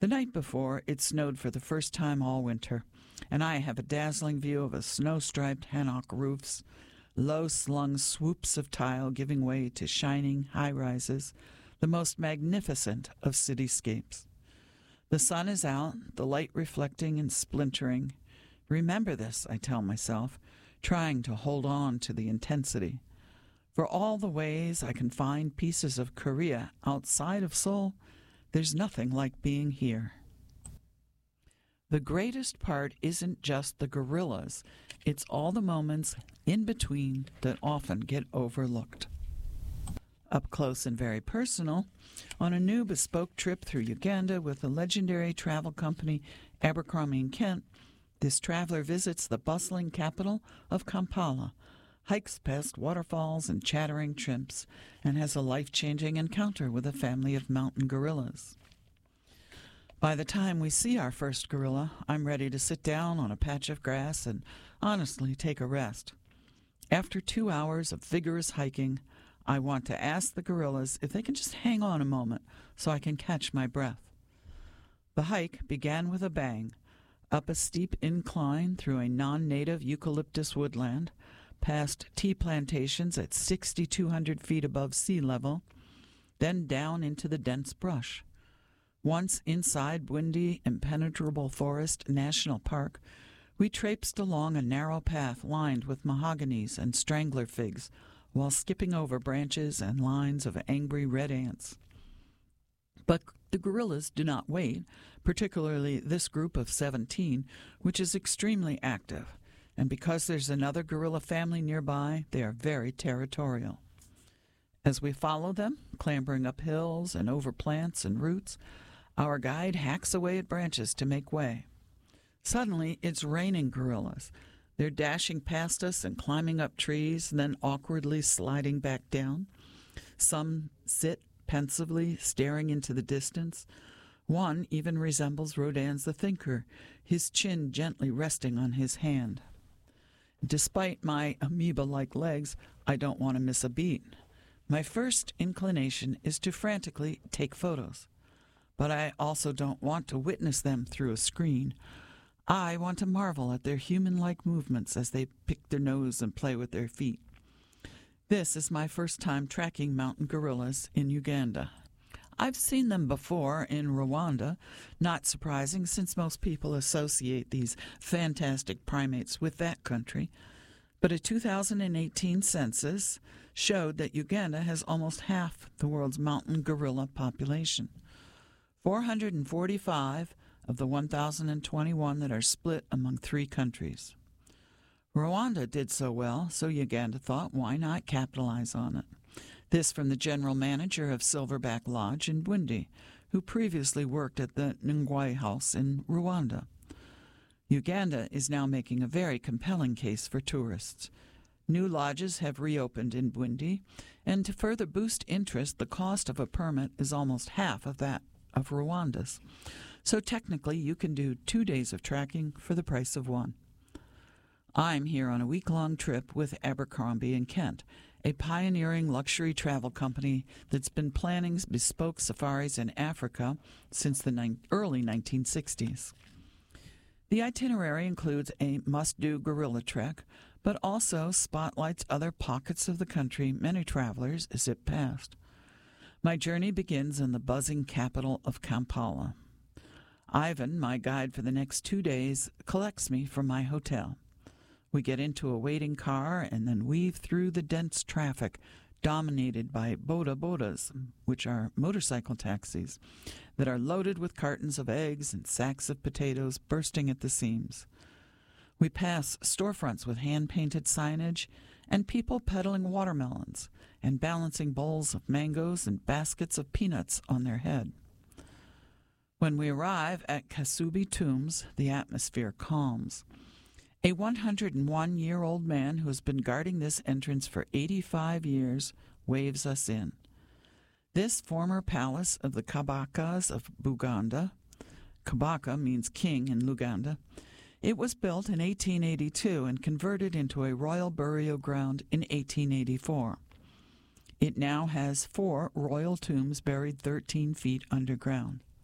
The night before, it snowed for the first time all winter, and I have a dazzling view of snow-striped hanok roofs, low-slung swoops of tile giving way to shining high-rises, the most magnificent of cityscapes. The sun is out, the light reflecting and splintering. Remember this, I tell myself, trying to hold on to the intensity. For all the ways I can find pieces of Korea outside of Seoul, there's nothing like being here. The greatest part isn't just the gorillas, it's all the moments in between that often get overlooked. Up close and very personal, on a new bespoke trip through Uganda with the legendary travel company Abercrombie & Kent, this traveler visits the bustling capital of Kampala, hikes past waterfalls and chattering chimps, and has a life-changing encounter with a family of mountain gorillas. By the time we see our first gorilla, I'm ready to sit down on a patch of grass and honestly take a rest. After 2 hours of vigorous hiking, I want to ask the gorillas if they can just hang on a moment so I can catch my breath. The hike began with a bang, up a steep incline through a non-native eucalyptus woodland, past tea plantations at 6,200 feet above sea level, then down into the dense brush. Once inside Bwindi Impenetrable Forest National Park, we traipsed along a narrow path lined with mahoganies and strangler figs, while skipping over branches and lines of angry red ants. But the gorillas do not wait, particularly this group of 17, which is extremely active, and because there's another gorilla family nearby, they are very territorial. As we follow them, clambering up hills and over plants and roots, our guide hacks away at branches to make way. Suddenly, it's raining gorillas. They're dashing past us and climbing up trees, then awkwardly sliding back down. Some sit pensively, staring into the distance. One even resembles Rodin's The Thinker, his chin gently resting on his hand. Despite my amoeba-like legs, I don't want to miss a beat. My first inclination is to frantically take photos. But I also don't want to witness them through a screen. I want to marvel at their human-like movements as they pick their nose and play with their feet. This is my first time tracking mountain gorillas in Uganda. I've seen them before in Rwanda, not surprising since most people associate these fantastic primates with that country. But a 2018 census showed that Uganda has almost half the world's mountain gorilla population. 445 of the 1,021 that are split among 3 countries. Rwanda did so well, so Uganda thought, why not capitalize on it? This from the general manager of Silverback Lodge in Bwindi, who previously worked at the Ngwai House in Rwanda. Uganda is now making a very compelling case for tourists. New lodges have reopened in Bwindi, and to further boost interest, the cost of a permit is almost half of that of Rwanda's. So technically, you can do 2 days of tracking for the price of 1. I'm here on a week-long trip with Abercrombie & Kent, a pioneering luxury travel company that's been planning bespoke safaris in Africa since the early 1960s. The itinerary includes a must-do gorilla trek, but also spotlights other pockets of the country many travelers zip past. My journey begins in the buzzing capital of Kampala. Ivan, my guide for the next 2 days, collects me from my hotel. We get into a waiting car and then weave through the dense traffic dominated by boda-bodas, which are motorcycle taxis, that are loaded with cartons of eggs and sacks of potatoes bursting at the seams. We pass storefronts with hand-painted signage and people peddling watermelons and balancing bowls of mangoes and baskets of peanuts on their head. When we arrive at Kasubi Tombs, the atmosphere calms. A 101-year-old man who has been guarding this entrance for 85 years waves us in. This former palace of the Kabakas of Buganda, Kabaka means king in Luganda, it was built in 1882 and converted into a royal burial ground in 1884. It now has 4 royal tombs buried 13 feet underground.